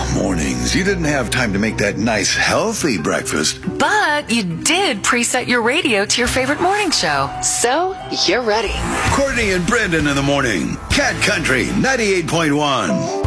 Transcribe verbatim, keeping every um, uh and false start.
mornings. You didn't have time to make that nice, healthy breakfast. But you did preset your radio to your favorite morning show. So you're ready. Courtney and Brendan in the morning. Cat Country ninety-eight point one.